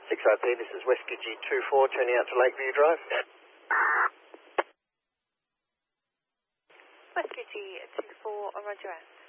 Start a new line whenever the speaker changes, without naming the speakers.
6IP, this is Whiskey G24, turning out to Lakeview Drive.
Whiskey G24, roger out.